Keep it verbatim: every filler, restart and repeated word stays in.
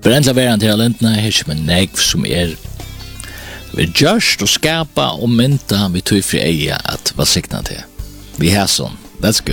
Brendla verand her lentna, her som en negv som er vi gjørst og skapa og mynta vi tog fri eia at hva sikna til. Vi har sånn. That's good.